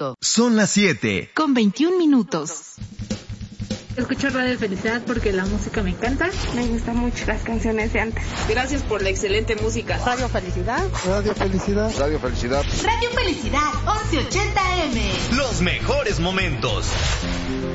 México. Son las 7. Con 21 minutos. Escucho Radio Felicidad porque la música me encanta. Me gustan mucho las canciones de antes. Gracias por la excelente música. Radio Felicidad. Radio Felicidad. Radio Felicidad. Radio Felicidad, 1180 AM. Los mejores momentos.